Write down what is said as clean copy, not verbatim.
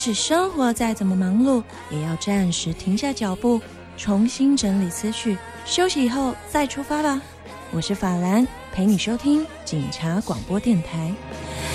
是生活再怎么忙碌，也要暂时停下脚步，重新整理思绪，休息以后再出发吧。我是法兰，陪你收听警察广播电台。